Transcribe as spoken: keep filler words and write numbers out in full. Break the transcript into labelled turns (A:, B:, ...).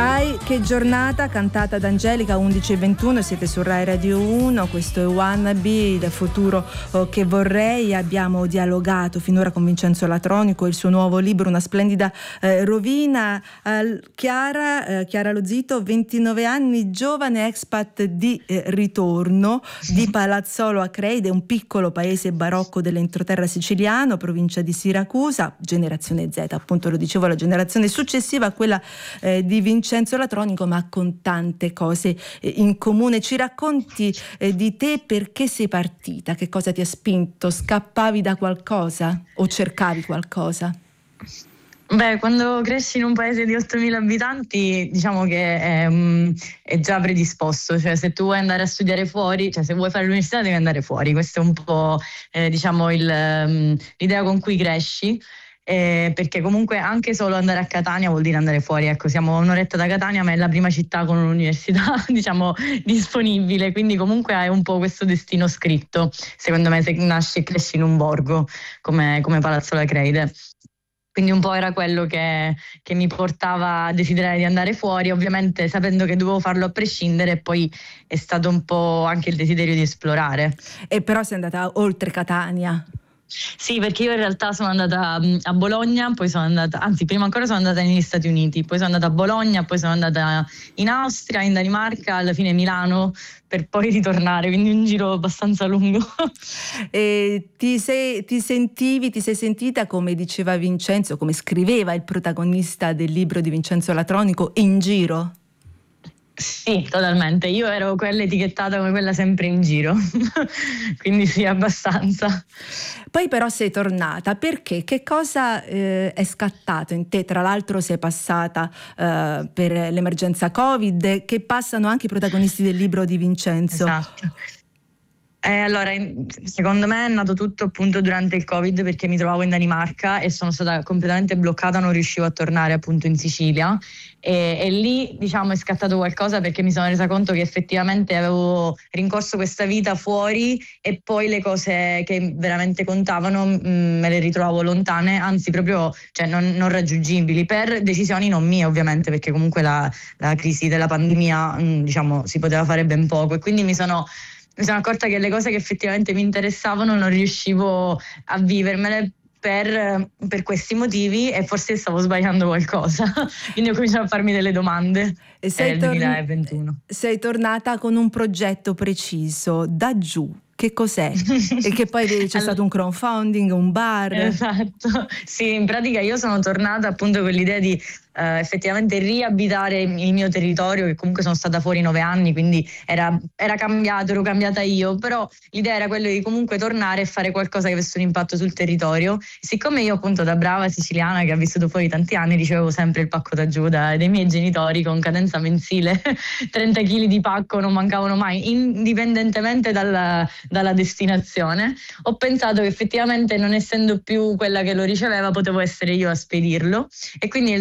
A: Ai, che giornata, cantata da Angelica, undici e ventuno, siete su Rai Radio uno, questo è Wannabe, il futuro oh, che vorrei. Abbiamo dialogato finora con Vincenzo Latronico, il suo nuovo libro, una splendida eh, rovina. Eh, Chiara, eh, Chiara Lozito, ventinove anni, giovane expat di eh, ritorno di Palazzolo Acreide, un piccolo paese barocco dell'entroterra siciliano, provincia di Siracusa, generazione Z, appunto lo dicevo, la generazione successiva a quella eh, di Vincenzo Vincenzo Latronico, ma con tante cose in comune. Ci racconti eh, di te, perché sei partita? Che cosa ti ha spinto? Scappavi da qualcosa o cercavi qualcosa?
B: Beh, quando cresci in un paese di ottomila abitanti, diciamo che è, um, è già predisposto, cioè se tu vuoi andare a studiare fuori, cioè se vuoi fare l'università devi andare fuori, questo è un po' eh, diciamo il, um, l'idea con cui cresci. Eh, perché comunque anche solo andare a Catania vuol dire andare fuori, ecco, siamo a un'oretta da Catania, ma è la prima città con un'università diciamo disponibile, quindi comunque hai un po' questo destino scritto, secondo me, se nasci e cresci in un borgo come, come Palazzolo Acreide. Quindi un po' era quello che, che mi portava a desiderare di andare fuori, ovviamente sapendo che dovevo farlo a prescindere, e poi è stato un po' anche il desiderio di esplorare.
A: E però sei andata oltre Catania.
B: Sì, perché io in realtà sono andata a Bologna, poi sono andata, anzi prima ancora sono andata negli Stati Uniti, poi sono andata a Bologna, poi sono andata in Austria, in Danimarca, alla fine Milano, per poi ritornare, quindi un giro abbastanza lungo.
A: E ti sei, ti sentivi, ti sei sentita, come diceva Vincenzo, come scriveva il protagonista del libro di Vincenzo Latronico, in giro?
B: Sì, totalmente. Io ero quella etichettata come quella sempre in giro, quindi sì, abbastanza.
A: Poi però sei tornata, perché? Che cosa eh, è scattato in te? Tra l'altro sei passata eh, per l'emergenza Covid, che passano anche i protagonisti del libro di Vincenzo.
B: Esatto. Eh, allora, secondo me è nato tutto appunto durante il Covid, perché mi trovavo in Danimarca e sono stata completamente bloccata, non riuscivo a tornare appunto in Sicilia e, e lì diciamo è scattato qualcosa, perché mi sono resa conto che effettivamente avevo rincorso questa vita fuori e poi le cose che veramente contavano mh, me le ritrovavo lontane, anzi proprio cioè, non, non raggiungibili, per decisioni non mie ovviamente, perché comunque la, la crisi della pandemia mh, diciamo si poteva fare ben poco, e quindi mi sono Mi sono accorta che le cose che effettivamente mi interessavano non riuscivo a vivermele per, per questi motivi, e forse stavo sbagliando qualcosa. Quindi ho cominciato a farmi delle domande.
A: E sei,
B: nel
A: torn-
B: duemilaventuno.
A: sei tornata con un progetto preciso, da giù. Che cos'è? E che poi c'è
B: allora,
A: stato un crowdfunding, un bar.
B: Esatto, sì, in pratica io sono tornata appunto con l'idea di uh, effettivamente riabitare il mio territorio, che comunque sono stata fuori nove anni, quindi era, era cambiato, ero cambiata io, però l'idea era quella di comunque tornare e fare qualcosa che avesse un impatto sul territorio. Siccome io appunto da brava siciliana che ha vissuto fuori tanti anni ricevevo sempre il pacco da giù da, dai miei genitori con cadenza mensile, trenta chili di pacco non mancavano mai, indipendentemente dalla, dalla destinazione, ho pensato che effettivamente, non essendo più quella che lo riceveva, potevo essere io a spedirlo, e quindi